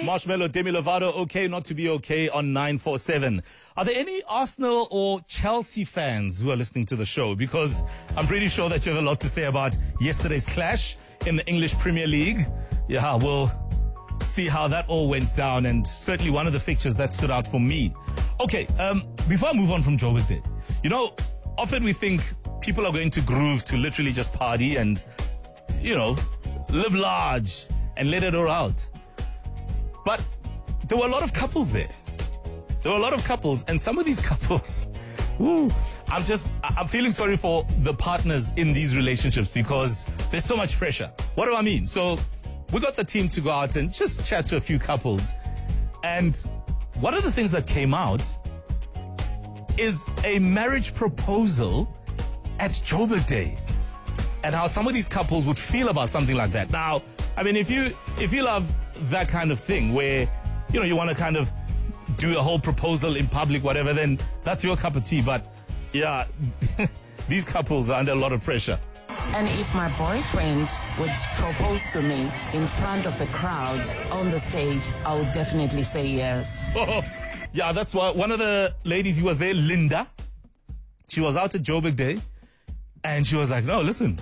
Marshmallow, Demi Lovato, okay not to be okay on 947. Are there any Arsenal or Chelsea fans who are listening to the show? Because I'm pretty sure that you have a lot to say about yesterday's clash in the English Premier League. Yeah, we'll see how that all went down, and certainly one of the fixtures that stood out for me. Okay, before I move on from Joburg Day, you know, often we think people are going to Groove to literally just party and, you know, live large and let it all out. But there were a lot of couples there. There were a lot of couples, and some of these couples, I'm feeling sorry for the partners in these relationships because there's so much pressure. What do I mean? So we got the team to go out and just chat to a few couples. And one of the things that came out is a marriage proposal at Joburg Day, and how some of these couples would feel about something like that. Now, I mean, if you love that kind of thing where, you know, you want to kind of do a whole proposal in public, whatever, then that's your cup of tea. But yeah, these couples are under a lot of pressure. And if my boyfriend would propose to me in front of the crowd on the stage, I would definitely say yes. Yeah, that's why one of the ladies who was there, Linda, she was out at Joburg Day, and she was like, no, listen,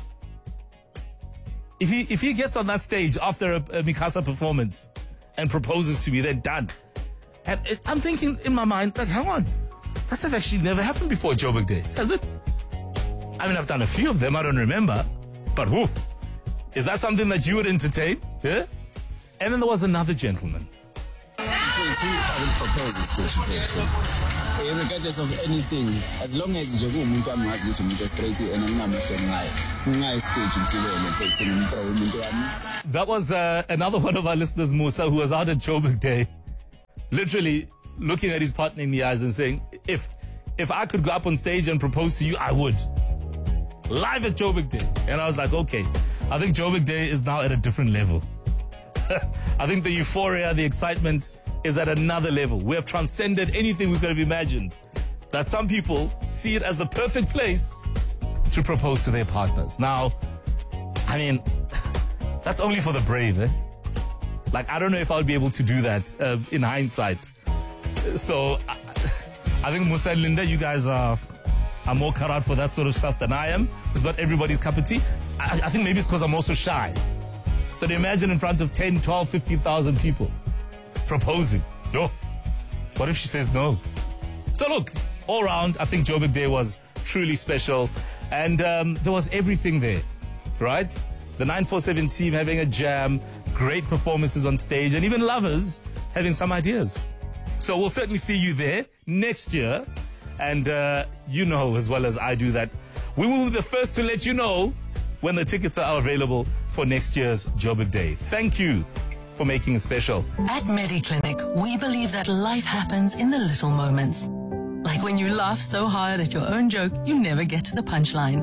if he gets on that stage after a Mikasa performance and proposes to me, then done. And I'm thinking in my mind, like, hang on, that's actually never happened before Joburg Day, has it? I mean, I've done a few of them, I don't remember, but whoo, is that something that you would entertain? Yeah? And then there was another gentleman. I will propose this station regardless of anything, as long as you go straight and that was another one of our listeners, Musa, who was out at Joburg Day, literally looking at his partner in the eyes and saying, if I could go up on stage and propose to you, I would. Live at Joburg Day. And I was like, okay, I think Joburg Day is now at a different level. I think the euphoria, the excitement is at another level. We have transcended anything we could have imagined. That some people see it as the perfect place to propose to their partners. Now, I mean, that's only for the brave, eh? Like, I don't know if I would be able to do that in hindsight. So, I think Musa and Linda, you guys are more cut out for that sort of stuff than I am. It's not everybody's cup of tea. I think maybe it's because I'm also shy. So to imagine in front of 10, 12, 15,000 people proposing. No. What if she says no? So look, all round, I think Joburg Day was truly special. And there was everything there, right? The 947 team having a jam, great performances on stage, and even lovers having some ideas. So we'll certainly see you there next year. And you know as well as I do that we will be the first to let you know when the tickets are available for next year's Joburg Day. Thank you for making it special. At MediClinic, we believe that life happens in the little moments. Like when you laugh so hard at your own joke, you never get to the punchline.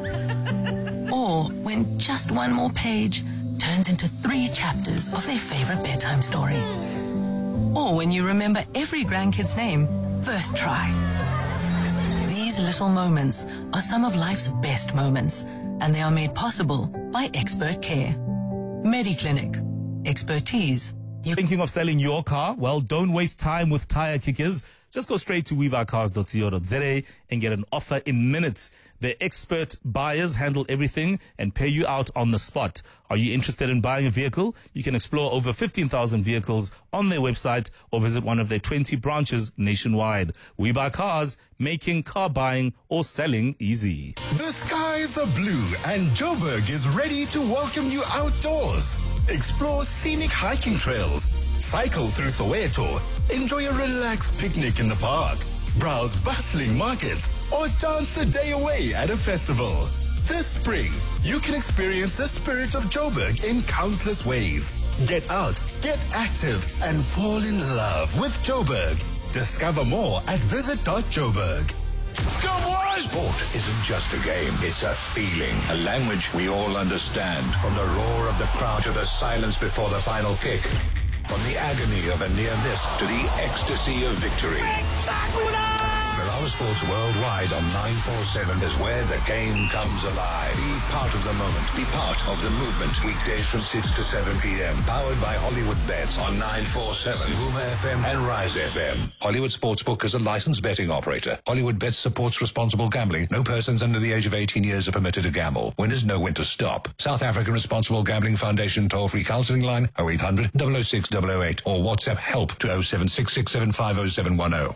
Or when just one more page turns into 3 chapters of their favorite bedtime story. Or when you remember every grandkid's name, first try. These little moments are some of life's best moments, and they are made possible by expert care. MediClinic. Expertise. Thinking of selling your car? Well, don't waste time with tire kickers. Just go straight to webuycars.co.za and get an offer in minutes. Their expert buyers handle everything and pay you out on the spot. Are you interested in buying a vehicle? You can explore over 15,000 vehicles on their website or visit one of their 20 branches nationwide. We Buy Cars, making car buying or selling easy. The skies are blue and Joburg is ready to welcome you outdoors. Explore scenic hiking trails, cycle through Soweto, enjoy a relaxed picnic in the park, browse bustling markets, or dance the day away at a festival. This spring, you can experience the spirit of Joburg in countless ways. Get out, get active, and fall in love with Joburg. Discover more at visit.joburg. Go boys! Sport isn't just a game, it's a feeling, a language we all understand. From the roar of the crowd to the silence before the final kick. From the agony of a near miss to the ecstasy of victory. For our Summer sports worldwide on 947 is where the game comes alive. Be part of the moment. Be part of the movement. Weekdays from 6 to 7 p.m. Powered by Hollywood Bets on 947, Boomer FM and Rise FM. Hollywood Sportsbook is a licensed betting operator. Hollywood Bets supports responsible gambling. No persons under the age of 18 years are permitted to gamble. Winners know when to stop. South African Responsible Gambling Foundation toll-free counselling line 0800 006 008 or WhatsApp help to 07667500710.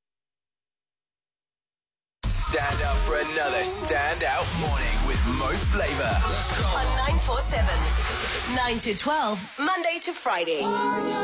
Stand up for another standout morning with Mo Flava. On 947. 9 to 12, Monday to Friday.